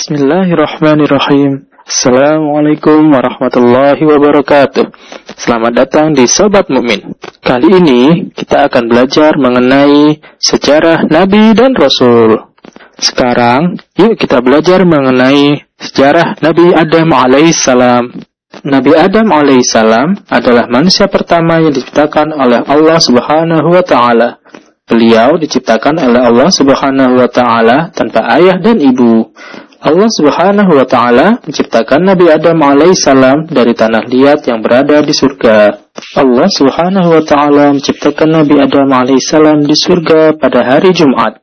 Bismillahirrahmanirrahim. Assalamualaikum warahmatullahi wabarakatuh. Selamat datang di Sobat Mukmin. Kali ini kita akan belajar mengenai sejarah Nabi dan Rasul. Sekarang, yuk kita belajar mengenai sejarah Nabi Adam alaihissalam. Nabi Adam alaihissalam adalah manusia pertama yang diciptakan oleh Allah Subhanahu wa Ta'ala. Beliau diciptakan oleh Allah Subhanahu wa Ta'ala tanpa ayah dan ibu. Allah Subhanahu wa Ta'ala menciptakan Nabi Adam alaihissalam dari tanah liat yang berada di surga. Allah Subhanahu wa Ta'ala menciptakan Nabi Adam alaihissalam di surga pada hari Jumat.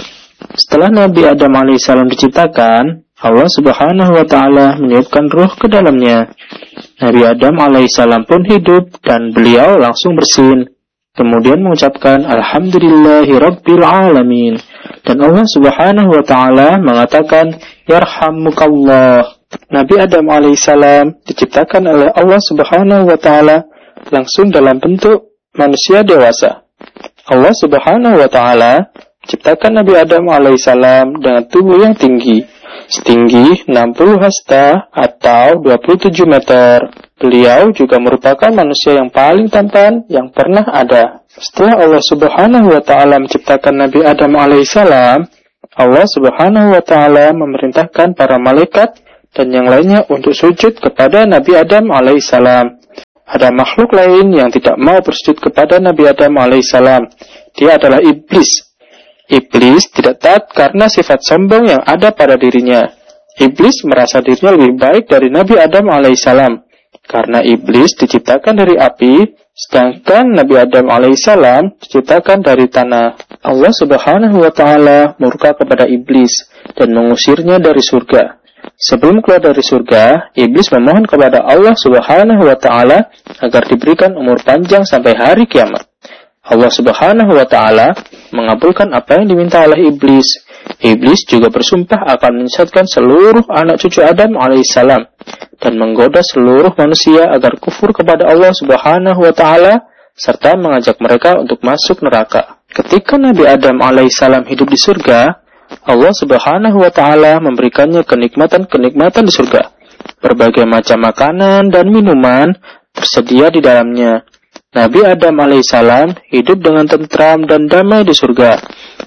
Setelah Nabi Adam alaihissalam diciptakan, Allah Subhanahu wa Ta'ala meniupkan ruh ke dalamnya. Nabi Adam alaihissalam pun hidup dan beliau langsung bersin. Kemudian mengucapkan Alhamdulillahi Rabbil Alamin. Dan Allah Subhanahu wa Ta'ala mengatakan Yarhamukallah. Nabi Adam alaihissalam diciptakan oleh Allah Subhanahu wa Ta'ala langsung dalam bentuk manusia dewasa. Allah Subhanahu wa Ta'ala menciptakan Nabi Adam alaihissalam dengan tubuh yang tinggi, setinggi 60 hasta atau 27 meter. Beliau juga merupakan manusia yang paling tampan yang pernah ada. Setelah Allah Subhanahu wa Ta'ala menciptakan Nabi Adam alaihissalam, Allah Subhanahu wa Ta'ala memerintahkan para malaikat dan yang lainnya untuk sujud kepada Nabi Adam alaihissalam. Ada makhluk lain yang tidak mau bersujud kepada Nabi Adam alaihissalam. Dia adalah iblis. Iblis tidak taat karena sifat sombong yang ada pada dirinya. Iblis merasa dirinya lebih baik dari Nabi Adam alaihissalam. Karena iblis diciptakan dari api, sedangkan Nabi Adam alaihissalam diciptakan dari tanah. Allah Subhanahu wa Ta'ala murka kepada iblis dan mengusirnya dari surga. Sebelum keluar dari surga, iblis memohon kepada Allah Subhanahu wa Ta'ala agar diberikan umur panjang sampai hari kiamat. Allah Subhanahu wa Ta'ala mengabulkan apa yang diminta oleh iblis. Iblis juga bersumpah akan menyesatkan seluruh anak cucu Adam alaihissalam dan menggoda seluruh manusia agar kufur kepada Allah Subhanahu wa Ta'ala serta mengajak mereka untuk masuk neraka. Ketika Nabi Adam alaihissalam hidup di surga, Allah Subhanahu wa Ta'ala memberikannya kenikmatan-kenikmatan di surga. Berbagai macam makanan dan minuman tersedia di dalamnya. Nabi Adam alaihissalam hidup dengan tentram dan damai di surga.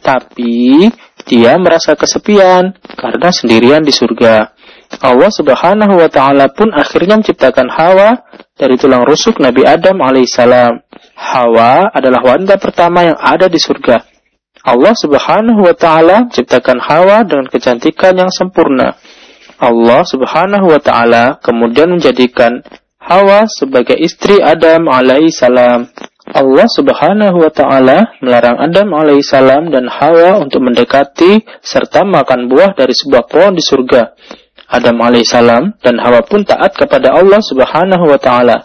Tapi dia merasa kesepian karena sendirian di surga. Allah Subhanahu wa Ta'ala pun akhirnya menciptakan Hawa dari tulang rusuk Nabi Adam alaihissalam. Hawa adalah wanita pertama yang ada di surga. Allah Subhanahu wa Ta'ala menciptakan Hawa dengan kecantikan yang sempurna. Allah Subhanahu wa Ta'ala kemudian menjadikan Hawa sebagai istri Adam alaihissalam. Allah Subhanahu wa Ta'ala melarang Adam alaihissalam dan Hawa untuk mendekati serta makan buah dari sebuah pohon di surga. Adam alaihissalam dan Hawa pun taat kepada Allah Subhanahu wa Ta'ala.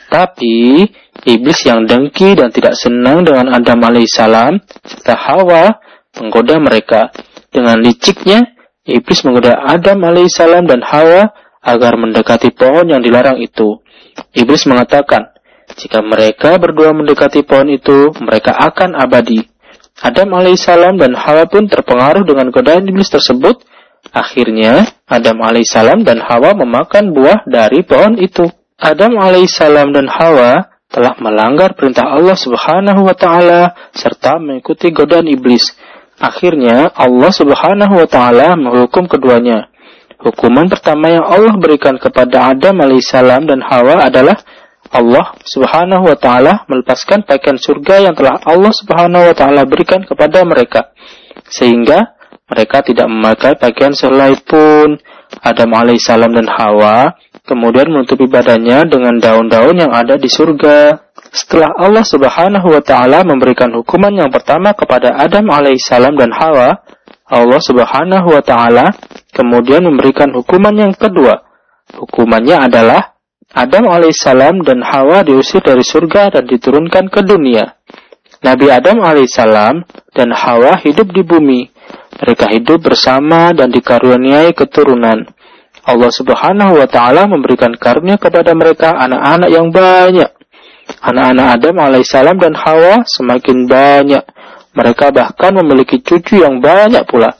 Tapi iblis yang dengki dan tidak senang dengan Adam alaihissalam serta Hawa menggoda mereka. Dengan liciknya, iblis menggoda Adam alaihissalam dan Hawa agar mendekati pohon yang dilarang itu. Iblis mengatakan, jika mereka berdua mendekati pohon itu, mereka akan abadi. Adam alaihissalam dan Hawa pun terpengaruh dengan godaan iblis tersebut. Akhirnya, Adam alaihissalam dan Hawa memakan buah dari pohon itu. Adam alaihissalam dan Hawa telah melanggar perintah Allah Subhanahu wa Ta'ala serta mengikuti godaan iblis. Akhirnya, Allah Subhanahu wa Ta'ala menghukum keduanya. Hukuman pertama yang Allah berikan kepada Adam alaihissalam dan Hawa adalah Allah Subhanahu wa Ta'ala melepaskan pakaian surga yang telah Allah Subhanahu wa Ta'ala berikan kepada mereka, sehingga mereka tidak memakai pakaian sehelai pun. Adam alaihissalam dan Hawa kemudian menutupi badannya dengan daun-daun yang ada di surga. Setelah Allah Subhanahu wa Ta'ala memberikan hukuman yang pertama kepada Adam alaihissalam dan Hawa, Allah Subhanahu wa Ta'ala kemudian memberikan hukuman yang kedua. Hukumannya adalah Adam alaihissalam dan Hawa diusir dari surga dan diturunkan ke dunia. Nabi Adam alaihissalam dan Hawa hidup di bumi. Mereka hidup bersama dan dikaruniai keturunan. Allah Subhanahu wa Ta'ala memberikan karunia kepada mereka anak-anak yang banyak. Anak-anak Adam alaihissalam dan Hawa semakin banyak. Mereka bahkan memiliki cucu yang banyak pula.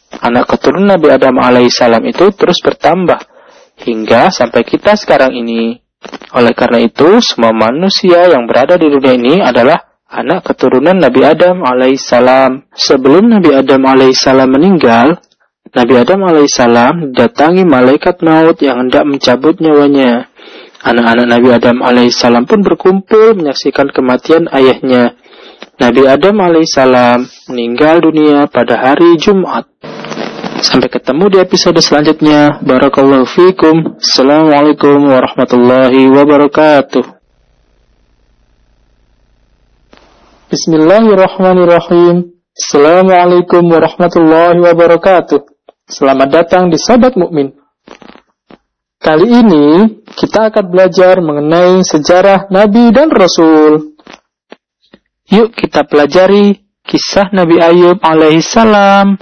Anak keturunan Nabi Adam alaihissalam itu terus bertambah hingga sampai kita sekarang ini. Oleh karena itu, semua manusia yang berada di dunia ini adalah anak keturunan Nabi Adam alaihissalam. Sebelum Nabi Adam alaihissalam meninggal, Nabi Adam alaihissalam datangi malaikat maut yang hendak mencabut nyawanya. Anak-anak Nabi Adam alaihissalam pun berkumpul menyaksikan kematian ayahnya. Nabi Adam alaihissalam meninggal dunia pada hari Jumat. Sampai ketemu di episode selanjutnya. Barakallahu fikum. Assalamualaikum warahmatullahi wabarakatuh. Bismillahirrahmanirrahim. Assalamualaikum warahmatullahi wabarakatuh. Selamat datang di Sobat Mukmin. Kali ini kita akan belajar mengenai sejarah Nabi dan Rasul. Yuk kita pelajari kisah Nabi Ayub alaihissalam.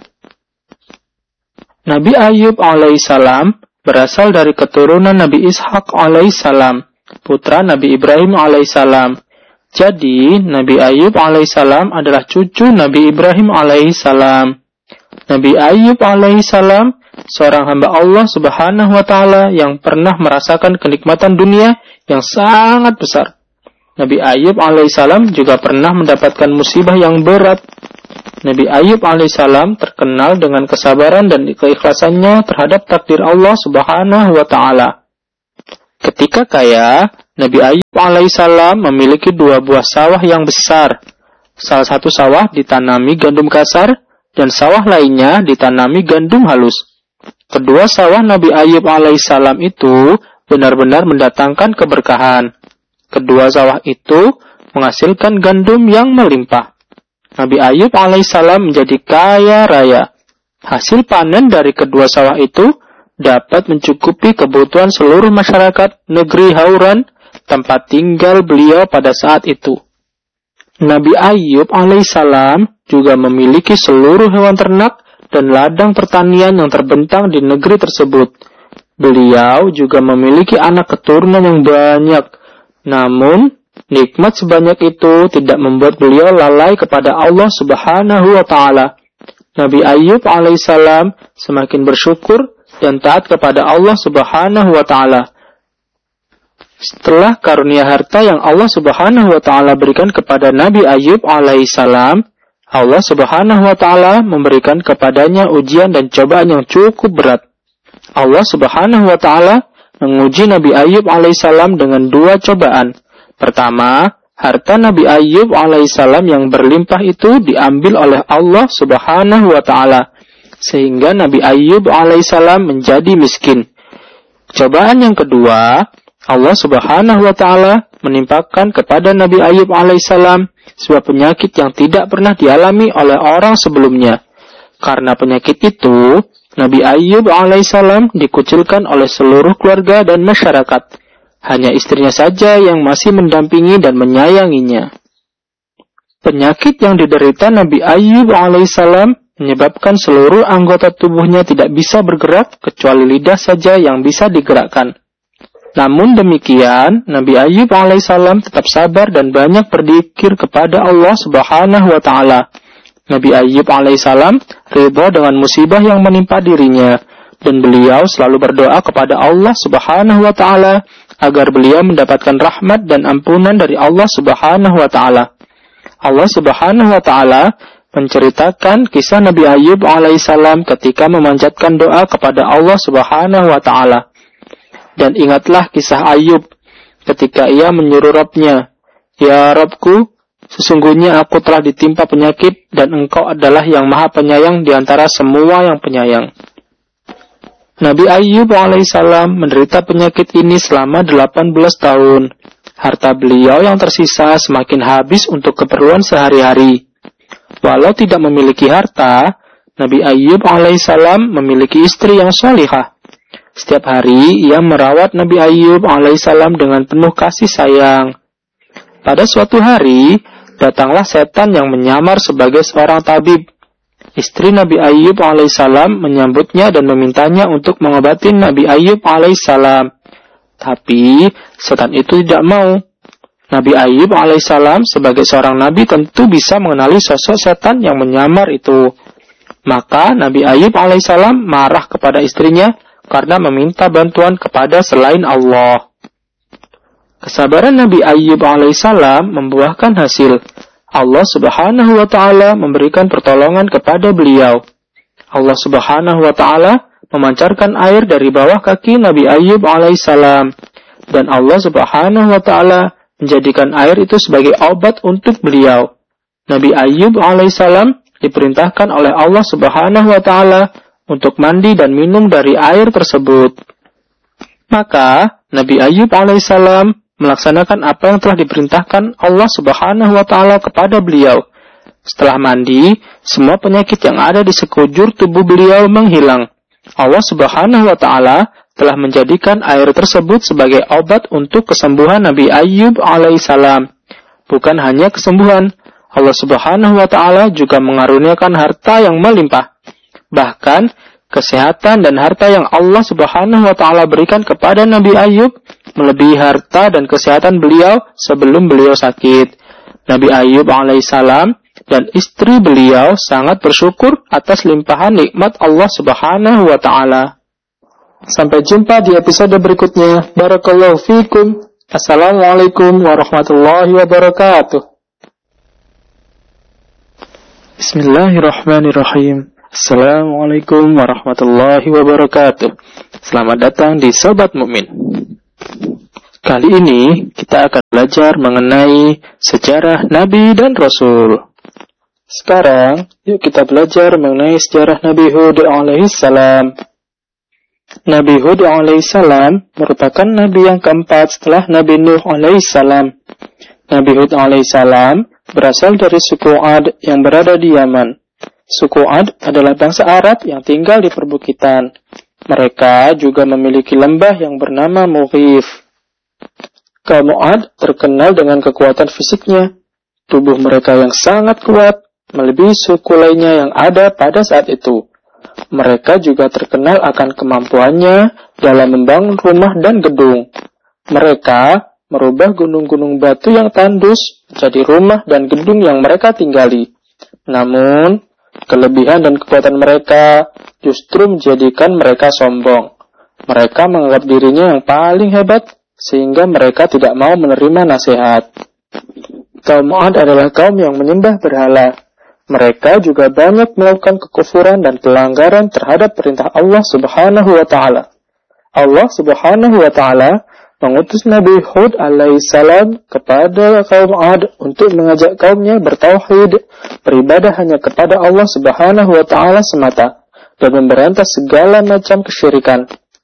Nabi Ayub alaihissalam berasal dari keturunan Nabi Ishak alaihissalam, putra Nabi Ibrahim alaihissalam. Jadi, Nabi Ayub alaihissalam adalah cucu Nabi Ibrahim alaihissalam. Nabi Ayub alaihissalam seorang hamba Allah subhanahu wa ta'ala yang pernah merasakan kenikmatan dunia yang sangat besar. Nabi Ayub alaihissalam juga pernah mendapatkan musibah yang berat. Nabi Ayub alaihissalam terkenal dengan kesabaran dan keikhlasannya terhadap takdir Allah subhanahu wa ta'ala. Ketika kaya, Nabi Ayub alaihissalam memiliki 2 buah sawah yang besar. Salah satu sawah ditanami gandum kasar dan sawah lainnya ditanami gandum halus. Kedua sawah Nabi Ayub alaihissalam itu benar-benar mendatangkan keberkahan. Kedua sawah itu menghasilkan gandum yang melimpah. Nabi Ayub alaihissalam menjadi kaya raya. Hasil panen dari kedua sawah itu dapat mencukupi kebutuhan seluruh masyarakat negeri Hauran, tempat tinggal beliau pada saat itu. Nabi Ayub alaihissalam juga memiliki seluruh hewan ternak dan ladang pertanian yang terbentang di negeri tersebut. Beliau juga memiliki anak keturunan yang banyak. Namun, nikmat sebanyak itu tidak membuat beliau lalai kepada Allah subhanahu wa ta'ala. Nabi Ayub alaihissalam semakin bersyukur dan taat kepada Allah subhanahu wa ta'ala. Setelah karunia harta yang Allah subhanahu wa ta'ala berikan kepada Nabi Ayub alaihissalam, Allah subhanahu wa ta'ala memberikan kepadanya ujian dan cobaan yang cukup berat. Allah subhanahu wa ta'ala menguji Nabi Ayub alaihissalam dengan 2 cobaan. Pertama, harta Nabi Ayub alaihissalam yang berlimpah itu diambil oleh Allah subhanahu wa ta'ala, sehingga Nabi Ayub alaihissalam menjadi miskin. Cobaan yang kedua, Allah subhanahu wa ta'ala menimpakan kepada Nabi Ayub alaihissalam sebuah penyakit yang tidak pernah dialami oleh orang sebelumnya. Karena penyakit itu, Nabi Ayub alaihissalam dikucilkan oleh seluruh keluarga dan masyarakat. Hanya istrinya saja yang masih mendampingi dan menyayanginya. Penyakit yang diderita Nabi Ayub alaihissalam menyebabkan seluruh anggota tubuhnya tidak bisa bergerak kecuali lidah saja yang bisa digerakkan. Namun demikian, Nabi Ayub alaihissalam tetap sabar dan banyak berzikir kepada Allah subhanahu wa ta'ala. Nabi Ayub alaihissalam ridha dengan musibah yang menimpa dirinya, dan beliau selalu berdoa kepada Allah subhanahu wa ta'ala agar beliau mendapatkan rahmat dan ampunan dari Allah subhanahu wa ta'ala. Allah subhanahu wa ta'ala menceritakan kisah Nabi Ayub alaihissalam ketika memanjatkan doa kepada Allah subhanahu wa ta'ala. Dan ingatlah kisah Ayub ketika ia menyuruh Rabb-nya, "Ya Rabbku, sesungguhnya aku telah ditimpa penyakit dan Engkau adalah yang maha penyayang di antara semua yang penyayang." Nabi Ayub alaihissalam menderita penyakit ini selama 18 tahun. Harta beliau yang tersisa semakin habis untuk keperluan sehari-hari. Walau tidak memiliki harta, Nabi Ayub alaihissalam memiliki istri yang salihah. Setiap hari ia merawat Nabi Ayub alaihissalam dengan penuh kasih sayang. Pada suatu hari, datanglah setan yang menyamar sebagai seorang tabib. Istri Nabi Ayub alaihissalam menyambutnya dan memintanya untuk mengobati Nabi Ayub alaihissalam. Tapi setan itu tidak mau. Nabi Ayub alaihissalam sebagai seorang nabi tentu bisa mengenali sosok setan yang menyamar itu. Maka Nabi Ayub alaihissalam marah kepada istrinya karena meminta bantuan kepada selain Allah. Kesabaran Nabi Ayub alaihissalam membuahkan hasil. Allah Subhanahu wa Ta'ala memberikan pertolongan kepada beliau. Allah Subhanahu wa Ta'ala memancarkan air dari bawah kaki Nabi Ayub alaihissalam, dan Allah Subhanahu wa Ta'ala menjadikan air itu sebagai obat untuk beliau. Nabi Ayub alaihissalam diperintahkan oleh Allah Subhanahu wa Ta'ala untuk mandi dan minum dari air tersebut. Maka Nabi Ayub alaihissalam melaksanakan apa yang telah diperintahkan Allah Subhanahu wa Ta'ala kepada beliau. Setelah mandi, semua penyakit yang ada di sekujur tubuh beliau menghilang. Allah Subhanahu wa Ta'ala telah menjadikan air tersebut sebagai obat untuk kesembuhan Nabi Ayub alaihissalam. Bukan hanya kesembuhan, Allah Subhanahu wa Ta'ala juga mengaruniakan harta yang melimpah. Bahkan, kesehatan dan harta yang Allah Subhanahu wa Ta'ala berikan kepada Nabi Ayub melebihi harta dan kesehatan beliau sebelum beliau sakit. Nabi Ayub alaihissalam dan istri beliau sangat bersyukur atas limpahan nikmat Allah Subhanahu wa Ta'ala. Sampai jumpa di episode berikutnya. Barakallahu fikum. Assalamualaikum warahmatullahi wabarakatuh. Bismillahirrahmanirrahim. Assalamualaikum warahmatullahi wabarakatuh. Selamat datang di Sobat Mukmin. Kali ini kita akan belajar mengenai sejarah Nabi dan Rasul. Sekarang, yuk kita belajar mengenai sejarah Nabi Hud alaihissalam. Nabi Hud alaihissalam merupakan Nabi yang keempat setelah Nabi Nuh alaihissalam. Nabi Hud alaihissalam berasal dari suku Ad yang berada di Yaman. Suku Ad adalah bangsa Arab yang tinggal di perbukitan. Mereka juga memiliki lembah yang bernama Mughif. Kaum Ad terkenal dengan kekuatan fisiknya. Tubuh mereka yang sangat kuat, melebihi suku lainnya yang ada pada saat itu. Mereka juga terkenal akan kemampuannya dalam membangun rumah dan gedung. Mereka merubah gunung-gunung batu yang tandus menjadi rumah dan gedung yang mereka tinggali. Namun, kelebihan dan kekuatan mereka justru menjadikan mereka sombong. Mereka menganggap dirinya yang paling hebat, sehingga mereka tidak mau menerima nasihat. Kaum Ad adalah kaum yang menyembah berhala. Mereka juga banyak melakukan kekufuran dan pelanggaran terhadap perintah Allah Subhanahu wa Ta'ala. Allah Subhanahu wa Ta'ala mengutus Nabi Hud alaihissalam kepada kaum Ad untuk mengajak kaumnya bertauhid, beribadah hanya kepada Allah Subhanahu wa Ta'ala semata, dan memberantas segala macam kesyirikan.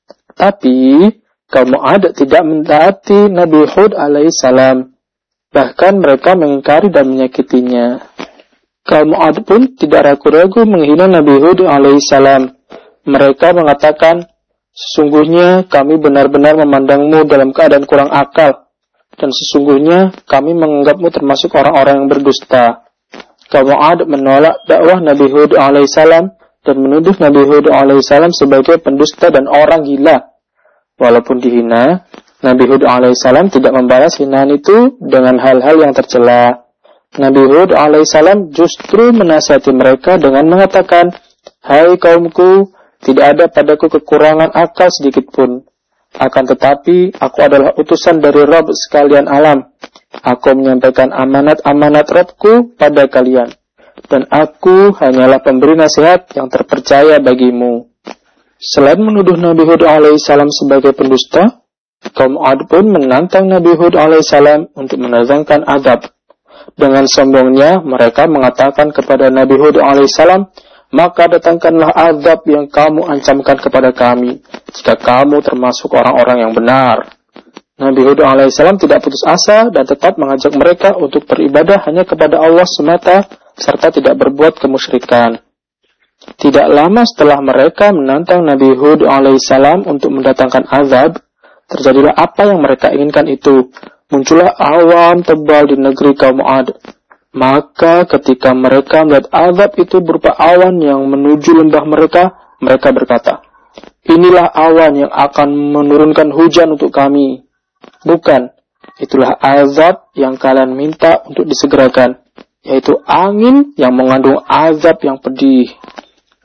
Tapi kaum Ad tidak mentaati Nabi Hud alaihissalam. Bahkan mereka mengingkari dan menyakitinya. Kaum Ad pun tidak ragu-ragu menghina Nabi Hud alaihissalam. Mereka mengatakan, sesungguhnya kami benar-benar memandangmu dalam keadaan kurang akal, dan sesungguhnya kami menganggapmu termasuk orang-orang yang berdusta. Kaum Ad menolak dakwah Nabi Hud alaihissalam dan menuduh Nabi Hud alaihissalam sebagai pendusta dan orang gila. Walaupun dihina, Nabi Hud alaihissalam tidak membalas hinaan itu dengan hal-hal yang tercela. Nabi Hud alaihissalam justru menasihati mereka dengan mengatakan, hai kaumku, tidak ada padaku kekurangan akal sedikit pun. Akan tetapi, aku adalah utusan dari Rabb sekalian alam. Aku menyampaikan amanat-amanat Rabbku pada kalian. Dan aku hanyalah pemberi nasihat yang terpercaya bagimu. Selain menuduh Nabi Hud alaihissalam sebagai pendusta, kaum Ad pun menantang Nabi Hud alaihissalam untuk mendatangkan azab. Dengan sombongnya, mereka mengatakan kepada Nabi Hud alaihissalam, maka datangkanlah azab yang kamu ancamkan kepada kami, jika kamu termasuk orang-orang yang benar. Nabi Hud alaihissalam tidak putus asa dan tetap mengajak mereka untuk beribadah hanya kepada Allah semata, serta tidak berbuat kemusyrikan. Tidak lama setelah mereka menantang Nabi Hud alaihissalam untuk mendatangkan azab, terjadilah apa yang mereka inginkan itu. Muncullah awan tebal di negeri kaum Ad. Maka ketika mereka melihat azab itu berupa awan yang menuju lembah mereka, mereka berkata, inilah awan yang akan menurunkan hujan untuk kami. Bukan, itulah azab yang kalian minta untuk disegerakan, yaitu angin yang mengandung azab yang pedih.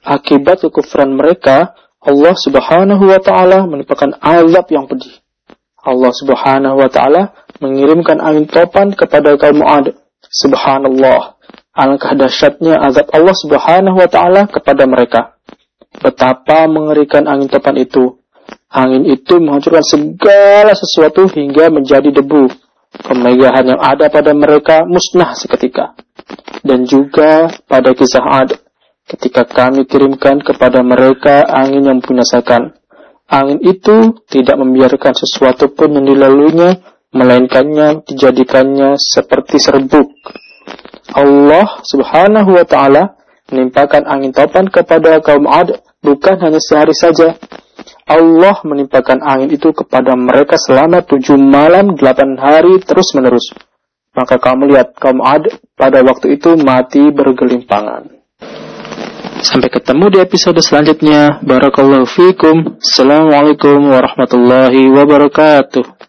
akibat kekufuran mereka, Allah Subhanahu wa ta'ala menimpakan azab yang pedih. Allah Subhanahu wa ta'ala mengirimkan angin topan kepada kaum 'Ad. Subhanallah, alangkah dahsyatnya azab Allah Subhanahu wa ta'ala kepada mereka. Betapa mengerikan angin topan itu. Angin itu menghancurkan segala sesuatu hingga menjadi debu. Kemegahan yang ada pada mereka musnah seketika. Dan juga pada kisah 'Ad, ketika kami kirimkan kepada mereka angin yang membinasakan. Angin itu tidak membiarkan sesuatu pun yang dilaluinya, melainkannya dijadikannya seperti serbuk. Allah Subhanahu wa ta'ala menimpakan angin topan kepada kaum 'Ad bukan hanya sehari saja. Allah menimpakan angin itu kepada mereka selama 7 malam 8 hari terus menerus. Maka kamu lihat kaum 'Ad pada waktu itu mati bergelimpangan. Sampai ketemu di episode selanjutnya. Barakallahu fikum. Assalamualaikum warahmatullahi wabarakatuh.